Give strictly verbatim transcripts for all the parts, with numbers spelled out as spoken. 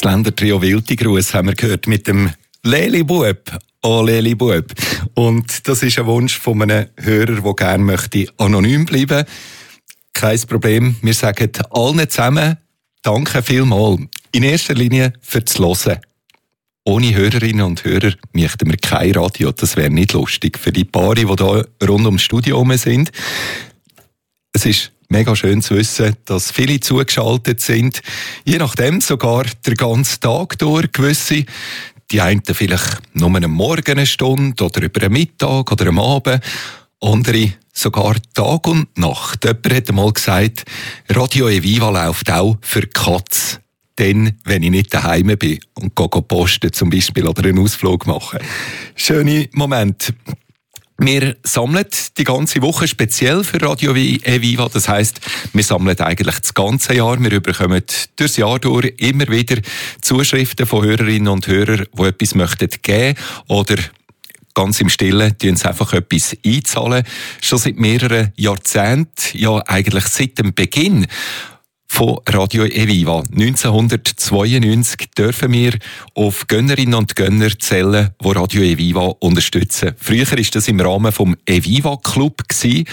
Das Ländertrio Wiltigruß haben wir gehört mit dem Leli Bub. Oh, Leli Bub. Und das ist ein Wunsch von einem Hörer, der gerne möchte anonym bleiben. Kein Problem. Wir sagen allen zusammen danke vielmals. In erster Linie fürs Hören. Ohne Hörerinnen und Hörer möchten wir kein Radio. Das wäre nicht lustig. Für die Paare, die hier rund ums Studio herum sind. Es ist mega schön zu wissen, dass viele zugeschaltet sind. Je nachdem sogar den ganzen Tag durch. Gewisse, die einen vielleicht nur am Morgen eine Stunde oder über einen Mittag oder am Abend. Andere sogar Tag und Nacht. Jemand hat einmal gesagt, Radio Eviva läuft auch für Katz. Dann, wenn ich nicht daheim bin und gehe posten zum Beispiel oder einen Ausflug machen. Schöne Moment. Wir sammeln die ganze Woche speziell für Radio Eviva. Das heisst, wir sammeln eigentlich das ganze Jahr. Wir bekommen durchs Jahr durch immer wieder Zuschriften von Hörerinnen und Hörern, die etwas möchten geben oder ganz im Stillen, die uns einfach etwas einzahlen. Schon seit mehreren Jahrzehnten, ja eigentlich seit dem Beginn von Radio Eviva. neunzehnhundertzweiundneunzig dürfen wir auf Gönnerinnen und Gönner zählen, die Radio Eviva unterstützen. Früher war das im Rahmen vom Eviva Club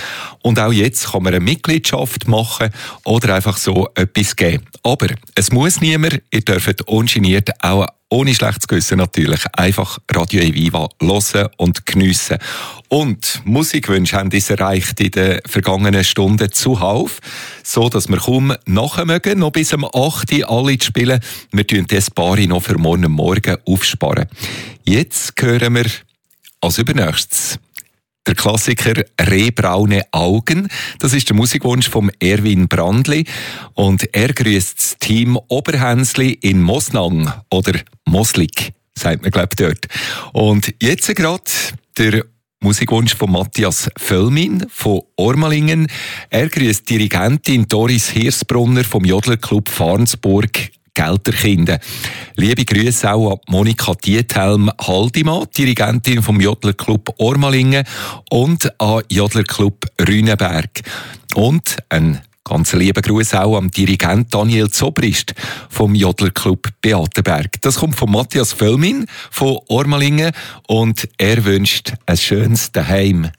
und auch jetzt kann man eine Mitgliedschaft machen oder einfach so etwas geben. Aber es muss niemand, ihr dürft ungeniert auch ohne schlechtes Gewissen natürlich einfach Radio Eviva hören und geniessen. Und Musikwünsche haben uns erreicht in den vergangenen Stunden zuhauf, so dass wir kaum nachher mögen, noch bis um acht Uhr alle zu spielen. Wir tun das Paar noch für morgen Morgen aufsparen. Jetzt hören wir als übernächstes der Klassiker «Rehbraune Augen». Das ist der Musikwunsch von Erwin Brandli. Und er grüßt das Team Oberhänsli in Mosnang oder Moslig, sagt man, glaube ich, dort. Und jetzt gerade der Musikwunsch von Matthias Völlmin von Ormalingen. Er grüßt Dirigentin Doris Hirsbrunner vom Jodlerclub Farnsburg Gelterkinden. Liebe Grüße auch an Monika Diethelm-Haldimann, Dirigentin vom Jodlerclub Ormalingen und an Jodlerclub Rüneberg. Und ein ganz lieben Gruß auch am Dirigent Daniel Zobrist vom Jodlerclub Beatenberg. Das kommt von Matthias Völlmin von Ormalingen und er wünscht ein schönes Daheim.